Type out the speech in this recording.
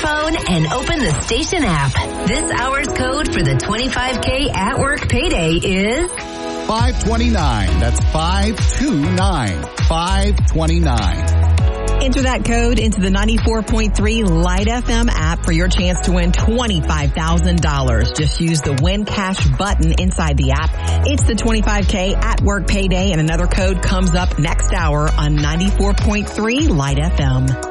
phone and open the station app. This hour's code for the 25K at work payday is 529. That's 529. 529. Enter that code into the 94.3 Light FM app for your chance to win $25,000. Just use the Win Cash button inside the app. It's the 25K at work payday, and another code comes up next hour on 94.3 Light FM.